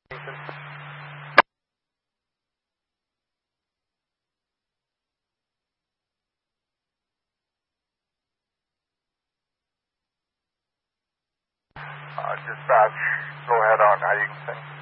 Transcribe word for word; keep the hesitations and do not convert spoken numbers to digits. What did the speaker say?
Uh, dispatch, go ahead on how you can sing.